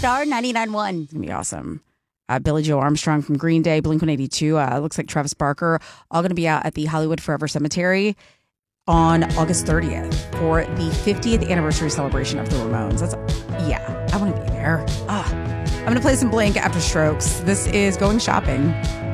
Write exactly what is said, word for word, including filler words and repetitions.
Star ninety-nine point one. It's going to be awesome. Uh, Billy Joe Armstrong from Green Day, Blink one eighty-two. Uh, looks like Travis Barker, all going to be out at the Hollywood Forever Cemetery on August thirtieth for the fiftieth anniversary celebration of the Ramones. That's, yeah, I want to be there. Ah, I'm going to play some Blink after Strokes. This is Going Shopping.